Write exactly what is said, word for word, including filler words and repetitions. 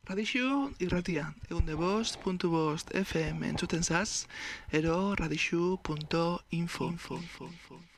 Radixu irratia, egun de bost, puntu bost F M entzuten zaz, ero radixu punto info.